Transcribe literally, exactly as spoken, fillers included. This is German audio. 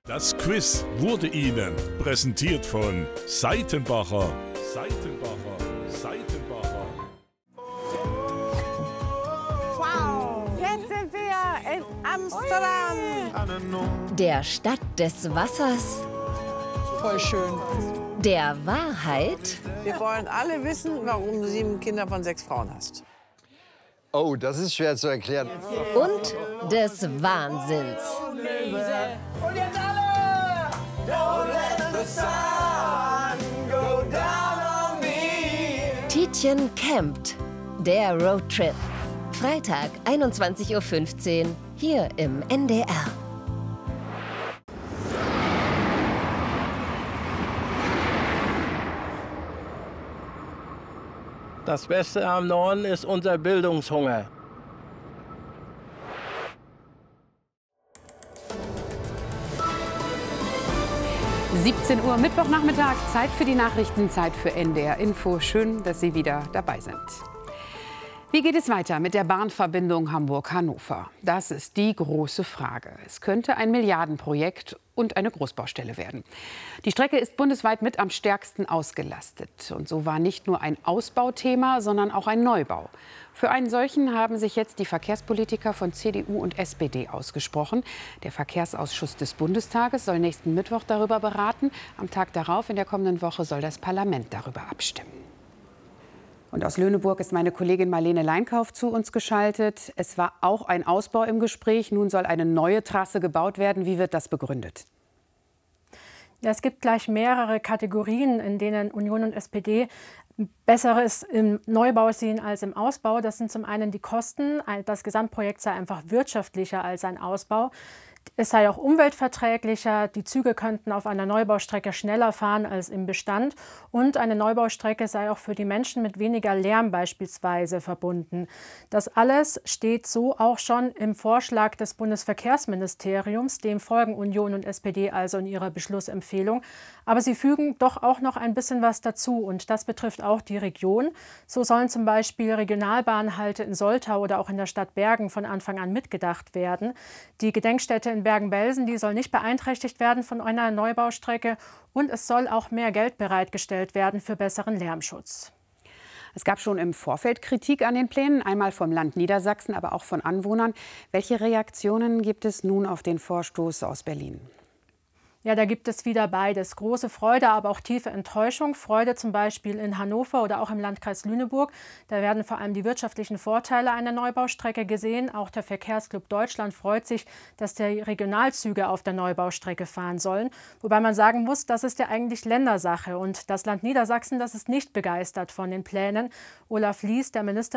Das Quiz wurde Ihnen präsentiert von Seitenbacher. Seitenbacher. Seitenbacher. Wow, jetzt sind wir in Amsterdam. Der Stadt des Wassers, Voll schön. der Wahrheit Wir wollen alle wissen, warum du sieben Kinder von sechs Frauen hast. Oh, das ist schwer zu erklären. und des Wahnsinns. Und jetzt alle! Don't let the sun go down on me. Tietjen campt, der Roadtrip. Freitag, einundzwanzig Uhr fünfzehn, hier im N D R. Das Beste am Norden ist unser Bildungshunger. siebzehn Uhr Mittwochnachmittag, Zeit für die Nachrichten, Zeit für N D R Info. Schön, dass Sie wieder dabei sind. Wie geht es weiter mit der Bahnverbindung Hamburg-Hannover? Das ist die große Frage. Es könnte ein Milliardenprojekt und eine Großbaustelle werden. Die Strecke ist bundesweit mit am stärksten ausgelastet. Und so war nicht nur ein Ausbauthema, sondern auch ein Neubau. Für einen solchen haben sich jetzt die Verkehrspolitiker von C D U und S P D ausgesprochen. Der Verkehrsausschuss des Bundestages soll nächsten Mittwoch darüber beraten. Am Tag darauf, in der kommenden Woche, soll das Parlament darüber abstimmen. Und aus Lüneburg ist meine Kollegin Marlene Leinkauf zu uns geschaltet. Es war auch ein Ausbau im Gespräch. Nun soll eine neue Trasse gebaut werden. Wie wird das begründet? Ja, es gibt gleich mehrere Kategorien, in denen Union und S P D Besseres im Neubau sehen als im Ausbau. Das sind zum einen die Kosten. Das Gesamtprojekt sei einfach wirtschaftlicher als ein Ausbau. Es sei auch umweltverträglicher, die Züge könnten auf einer Neubaustrecke schneller fahren als im Bestand und eine Neubaustrecke sei auch für die Menschen mit weniger Lärm beispielsweise verbunden. Das alles steht so auch schon im Vorschlag des Bundesverkehrsministeriums, dem folgen Union und S P D also in ihrer Beschlussempfehlung. Aber sie fügen doch auch noch ein bisschen was dazu und das betrifft auch die Region. So sollen zum Beispiel Regionalbahnhalte in Soltau oder auch in der Stadt Bergen von Anfang an mitgedacht werden. Die Gedenkstätte in Bergen-Belsen, die soll nicht beeinträchtigt werden von einer Neubaustrecke und es soll auch mehr Geld bereitgestellt werden für besseren Lärmschutz. Es gab schon im Vorfeld Kritik an den Plänen, einmal vom Land Niedersachsen, aber auch von Anwohnern. Welche Reaktionen gibt es nun auf den Vorstoß aus Berlin? Ja, da gibt es wieder beides. Große Freude, aber auch tiefe Enttäuschung. Freude zum Beispiel in Hannover oder auch im Landkreis Lüneburg. Da werden vor allem die wirtschaftlichen Vorteile einer Neubaustrecke gesehen. Auch der Verkehrsclub Deutschland freut sich, dass die Regionalzüge auf der Neubaustrecke fahren sollen. Wobei man sagen muss, das ist ja eigentlich Ländersache. Und das Land Niedersachsen, das ist nicht begeistert von den Plänen. Olaf Lies, der Minister